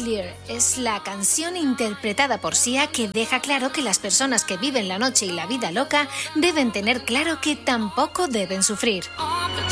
Clear es la canción interpretada por Sia que deja claro que las personas que viven la noche y la vida loca deben tener claro que tampoco deben sufrir.